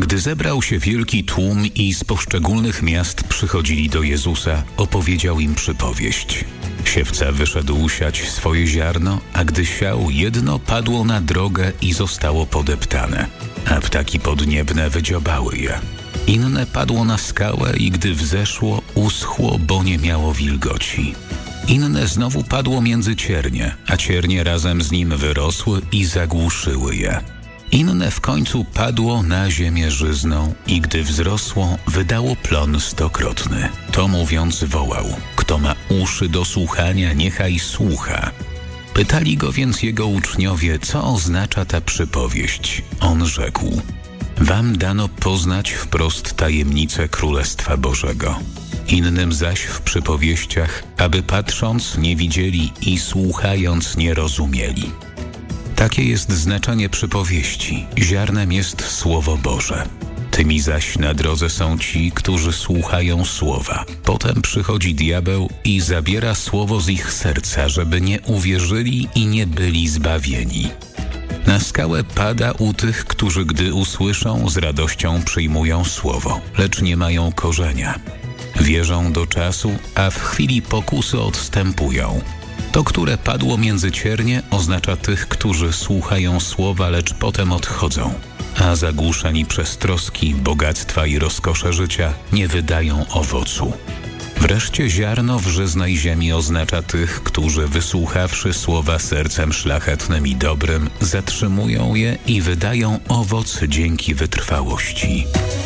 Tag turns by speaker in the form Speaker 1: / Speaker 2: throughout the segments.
Speaker 1: Gdy zebrał się wielki tłum i z poszczególnych miast przychodzili do Jezusa, opowiedział im przypowieść. Siewca wyszedł siać swoje ziarno, a gdy siał, jedno padło na drogę i zostało podeptane, a ptaki podniebne wydziobały je. Inne padło na skałę i gdy wzeszło, uschło, bo nie miało wilgoci. Inne znowu padło między ciernie, a ciernie razem z nim wyrosły i zagłuszyły je. Inne w końcu padło na ziemię żyzną i gdy wzrosło, wydało plon 100-krotny. To mówiąc wołał: kto ma uszy do słuchania, niechaj słucha. Pytali go więc jego uczniowie, co oznacza ta przypowieść. On rzekł: wam dano poznać wprost tajemnicę Królestwa Bożego. Innym zaś w przypowieściach, aby patrząc nie widzieli i słuchając nie rozumieli. Takie jest znaczenie przypowieści. Ziarnem jest Słowo Boże. Tymi zaś na drodze są ci, którzy słuchają słowa. Potem przychodzi diabeł i zabiera słowo z ich serca, żeby nie uwierzyli i nie byli zbawieni. Na skałę pada u tych, którzy gdy usłyszą, z radością przyjmują słowo, lecz nie mają korzenia. Wierzą do czasu, a w chwili pokusy odstępują. To, które padło między ciernie, oznacza tych, którzy słuchają słowa, lecz potem odchodzą, a zagłuszeni przez troski, bogactwa i rozkosze życia nie wydają owocu. Wreszcie ziarno w żyznej ziemi oznacza tych, którzy wysłuchawszy słowa sercem szlachetnym i dobrym, zatrzymują je i wydają owoc dzięki wytrwałości.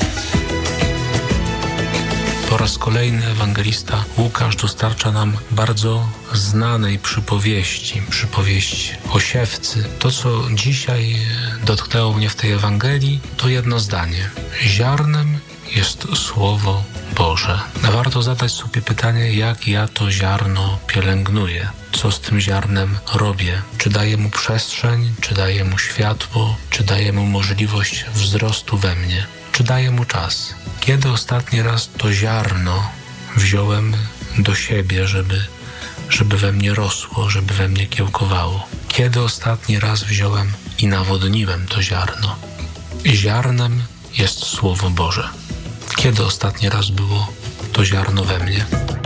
Speaker 2: Po raz kolejny ewangelista Łukasz dostarcza nam bardzo znanej przypowieść o siewcy. To, co dzisiaj dotknęło mnie w tej Ewangelii, to jedno zdanie. Ziarnem jest Słowo Boże. Warto zadać sobie pytanie, jak ja to ziarno pielęgnuję. Co z tym ziarnem robię? Czy daję mu przestrzeń, czy daję mu światło, czy daję mu możliwość wzrostu we mnie? Czy daję mu czas? Kiedy ostatni raz to ziarno wziąłem do siebie, żeby we mnie rosło, żeby we mnie kiełkowało? Kiedy ostatni raz wziąłem i nawodniłem to ziarno? Ziarnem jest Słowo Boże. Kiedy ostatni raz było to ziarno we mnie?